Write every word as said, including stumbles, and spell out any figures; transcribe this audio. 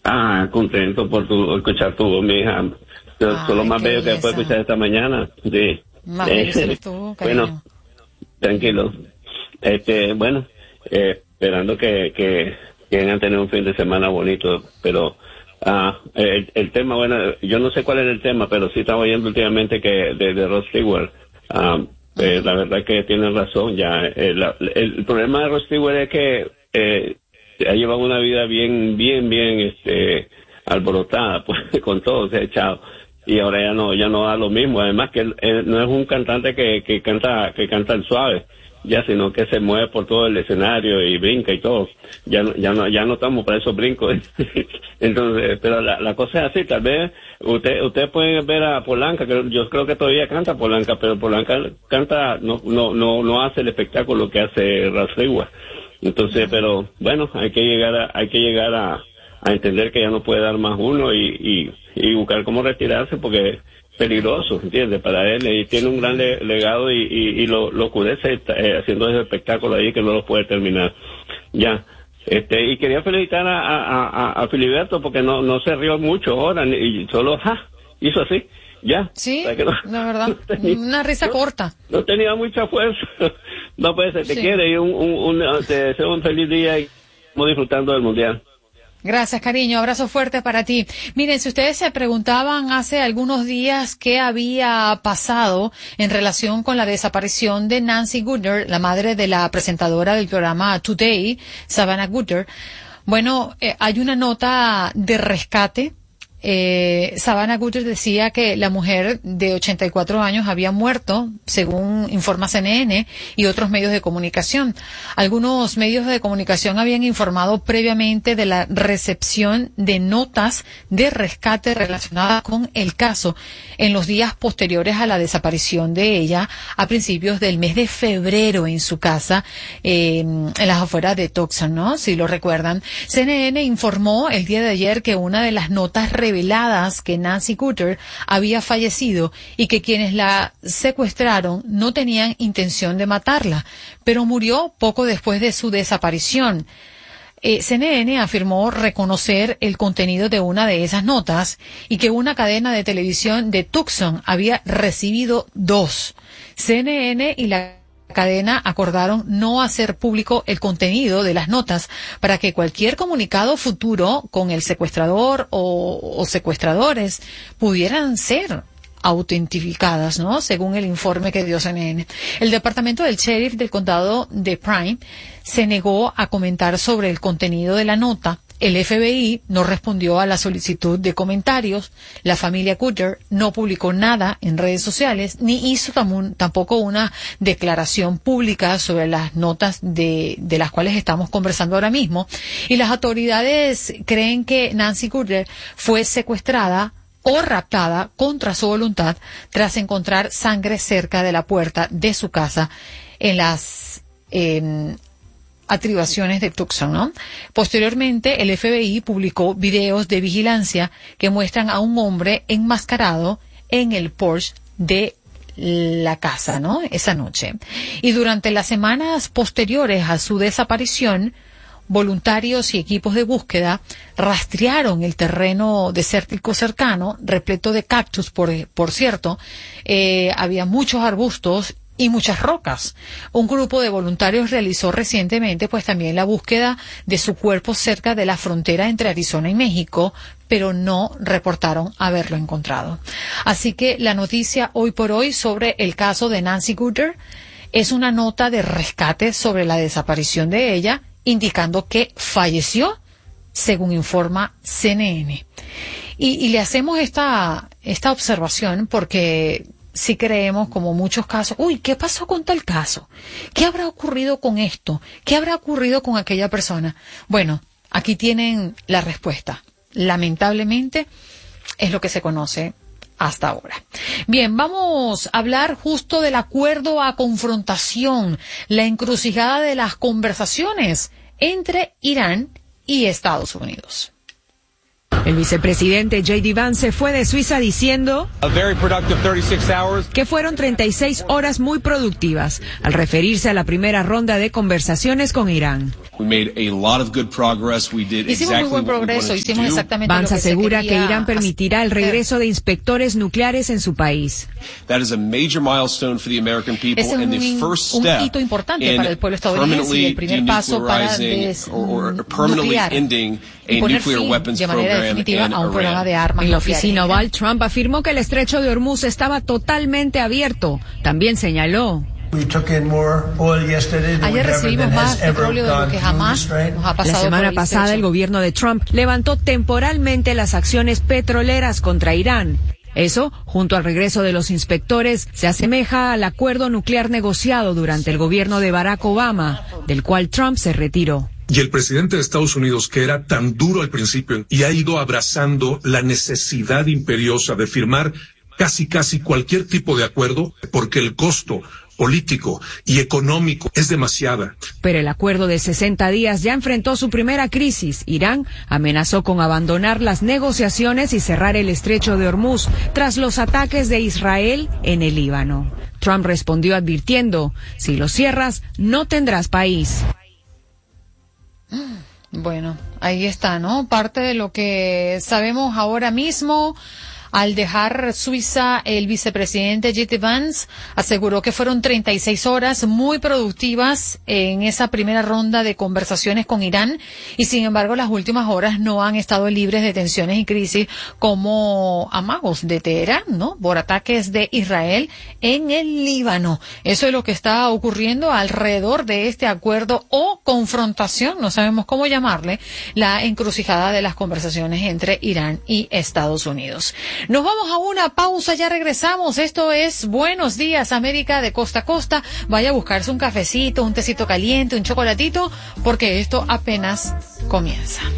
Ah, contento por tu, escuchar tu voz, mi hija. Eso es lo más bello que puedo escuchar esta mañana. Sí. Más bello eres tú, cariño. Bueno, tranquilo. Este, bueno, eh, esperando que, que, que hayan tenido un fin de semana bonito, pero ah, el, el tema, bueno, yo no sé cuál es el tema, pero sí estaba oyendo últimamente que de, de Rod Stewart. Ah, eh, la verdad que tiene razón ya. El, el, el problema de Rod Stewart es que eh, ha llevado una vida bien, bien, bien, este, alborotada, pues, con todo se ha echado. Y ahora ya no, ya no da lo mismo. Además que él, él no es un cantante que, que canta, que canta el suave, ya, sino que se mueve por todo el escenario y brinca y todo. Ya no, ya no, ya no estamos para esos brincos. Entonces, pero la, la cosa es así. Tal vez usted, usted puede ver a Polanca, que yo creo que todavía canta Polanca, pero Polanca canta, no, no, no, no hace el espectáculo que hace Rod Stewart. Entonces, pero bueno, hay que llegar a, hay que llegar a, a entender que ya no puede dar más uno y, y, y buscar cómo retirarse porque es peligroso, ¿entiendes? Para él, y tiene un gran le, legado y, y, y lo, lo oscurece eh, haciendo ese espectáculo ahí que no lo puede terminar. Ya. Este, y quería felicitar a, a, a, a Filiberto porque no, no se rió mucho ahora, y solo, ja, hizo así. Ya. Sí, o sea que no, la verdad, no tenía, una risa no, corta. No tenía mucha fuerza. No puede ser, te sí. quiere y un, un, un, te deseo un feliz día y estamos disfrutando del Mundial. Gracias, cariño. Abrazo fuerte para ti. Miren, si ustedes se preguntaban hace algunos días qué había pasado en relación con la desaparición de Nancy Goodner, la madre de la presentadora del programa Today, Savannah Goodner, bueno, eh, hay una nota de rescate. Eh, Savannah Goodner decía que la mujer de ochenta y cuatro años había muerto, según informa C N N y otros medios de comunicación. Algunos medios de comunicación habían informado previamente de la recepción de notas de rescate relacionadas con el caso en los días posteriores a la desaparición de ella a principios del mes de febrero en su casa, eh, en las afueras de Tucson, ¿no? Si lo recuerdan. C N N informó el día de ayer que una de las notas reveladas que Nancy Goodner había fallecido y que quienes la secuestraron no tenían intención de matarla, pero murió poco después de su desaparición. Eh, C N N afirmó reconocer el contenido de una de esas notas y que una cadena de televisión de Tucson había recibido dos. C N N y la cadena acordaron no hacer público el contenido de las notas para que cualquier comunicado futuro con el secuestrador o, o secuestradores pudieran ser autentificadas, ¿no? Según el informe que dio C N N. El departamento del sheriff del condado de Prime se negó a comentar sobre el contenido de la nota. El F B I no respondió a la solicitud de comentarios. La familia Goodner no publicó nada en redes sociales ni hizo tam- tampoco una declaración pública sobre las notas de, de las cuales estamos conversando ahora mismo. Y las autoridades creen que Nancy Goodner fue secuestrada o raptada contra su voluntad tras encontrar sangre cerca de la puerta de su casa en las eh, atribuciones de Tucson, ¿no? Posteriormente, el F B I publicó videos de vigilancia que muestran a un hombre enmascarado en el porche de la casa, ¿no? Esa noche. Y durante las semanas posteriores a su desaparición, voluntarios y equipos de búsqueda rastrearon el terreno desértico cercano, repleto de cactus, por, por cierto. Eh, había muchos arbustos y muchas rocas. Un grupo de voluntarios realizó recientemente pues también la búsqueda de su cuerpo cerca de la frontera entre Arizona y México, pero no reportaron haberlo encontrado. Así que la noticia hoy por hoy sobre el caso de Nancy Goodner es una nota de rescate sobre la desaparición de ella, indicando que falleció, según informa C N N. Y, y le hacemos esta, esta observación porque si creemos, como muchos casos, uy, ¿qué pasó con tal caso? ¿Qué habrá ocurrido con esto? ¿Qué habrá ocurrido con aquella persona? Bueno, aquí tienen la respuesta. Lamentablemente, es lo que se conoce hasta ahora. Bien, vamos a hablar justo del acuerdo a confrontación, la encrucijada de las conversaciones entre Irán y Estados Unidos. El vicepresidente J D Vance se fue de Suiza diciendo que fueron treinta y seis horas muy productivas, al referirse a la primera ronda de conversaciones con Irán. Hicimos muy buen progreso, hicimos exactamente lo que Vance se asegura quería que Irán permitirá el regreso de inspectores nucleares en su país. Ese es un, un hito importante para el pueblo estadounidense y el primer paso para desnuclear y poner fin de manera definitiva a un programa de armas. En la oficina Oval, Trump afirmó que el estrecho de Hormuz estaba totalmente abierto. También señaló: ayer recibimos más petróleo de lo que jamás nos ha pasado. La semana pasada el gobierno de Trump levantó temporalmente las acciones petroleras contra Irán. Eso, junto al regreso de los inspectores, se asemeja al acuerdo nuclear negociado durante el gobierno de Barack Obama, del cual Trump se retiró. Y el presidente de Estados Unidos, que era tan duro al principio y ha ido abrazando la necesidad imperiosa de firmar casi casi cualquier tipo de acuerdo, porque el costo político y económico es demasiada. Pero el acuerdo de sesenta días ya enfrentó su primera crisis. Irán amenazó con abandonar las negociaciones y cerrar el estrecho de Hormuz tras los ataques de Israel en el Líbano. Trump respondió advirtiendo: si lo cierras, no tendrás país. Bueno, ahí está, ¿no? Parte de lo que sabemos ahora mismo. Al dejar Suiza, el vicepresidente J D Vance aseguró que fueron treinta y seis horas muy productivas en esa primera ronda de conversaciones con Irán y, sin embargo, las últimas horas no han estado libres de tensiones y crisis como amagos de Teherán, ¿no? Por ataques de Israel en el Líbano. Eso es lo que está ocurriendo alrededor de este acuerdo o confrontación, no sabemos cómo llamarle, la encrucijada de las conversaciones entre Irán y Estados Unidos. Nos vamos a una pausa, ya regresamos. Esto es Buenos Días América de costa a costa. Vaya a buscarse un cafecito, un tecito caliente, un chocolatito, porque esto apenas comienza.